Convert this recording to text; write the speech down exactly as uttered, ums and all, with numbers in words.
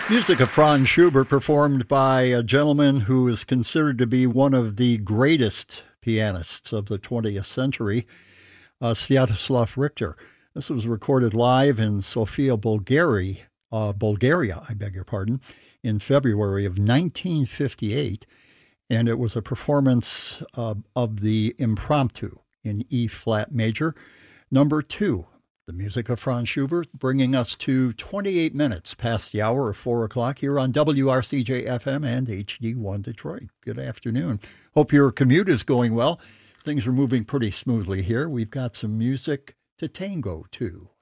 Music of Franz Schubert, performed by a gentleman who is considered to be one of the greatest pianists of the twentieth century, uh, Sviatoslav Richter. This was recorded live in Sofia, Bulgaria, uh, Bulgaria, I beg your pardon, in February of nineteen fifty-eight, and it was a performance uh, of the Impromptu in E-flat major, number two. The music of Franz Schubert, bringing us to twenty-eight minutes past the hour of four o'clock here on W R C J F M and H D one Detroit. Good afternoon. Hope your commute is going well. Things are moving pretty smoothly here. We've got some music to tango to.